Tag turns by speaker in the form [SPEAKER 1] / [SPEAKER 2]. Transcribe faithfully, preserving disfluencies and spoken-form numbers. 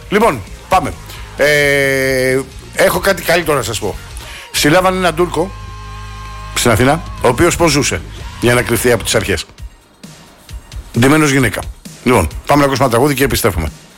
[SPEAKER 1] Λοιπόν, πάμε. Ε, έχω κάτι καλύτερο να σας πω. Συλλάβανε έναν Τούρκο στην Αθήνα, ο οποίος πώς ζούσε για να κρυφθεί από τις αρχές. Ντυμένος γυναίκα. Λοιπόν, πάμε να ακούσουμε ένα τραγούδι και επιστρέφουμε.